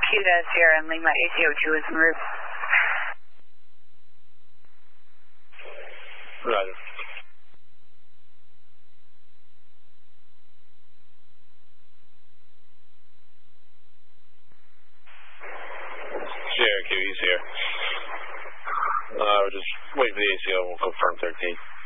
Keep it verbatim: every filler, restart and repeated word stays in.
Cuda, Sierra, and Lima, A C O two is en route. Roger. Sierra Q, he's here. Uh, we're just waiting for the A C O, we'll confirm thirteen.